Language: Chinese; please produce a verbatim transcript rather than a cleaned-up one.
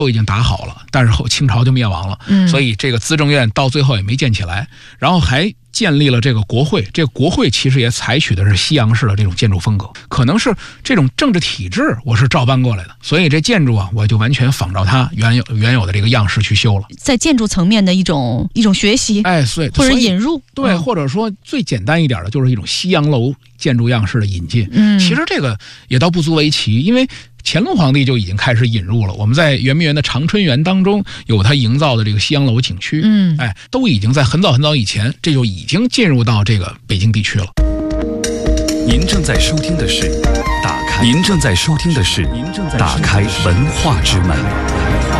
都已经打好了，但是后清朝就灭亡了， 嗯， 所以这个资政院到最后也没建起来，然后还建立了这个国会，这个国会其实也采取的是西洋式的这种建筑风格，可能是这种政治体制我是照搬过来的，所以这建筑啊我就完全仿照它原有原有的这个样式去修了， 在建筑层面的一种一种学习， 哎，所以或者引入， 对、 嗯， 或者说最简单一点的就是一种西洋楼建筑样式的引进， 嗯， 其实这个也倒不足为奇，因为乾隆皇帝就已经开始引入了，我们在圆明园的长春园当中有他营造的这个西洋楼景区， 嗯， 哎，都已经在很早很早以前，这就已经进入到这个北京地区了。 您正在收听的是打开，您正在收听的是打开文化之门。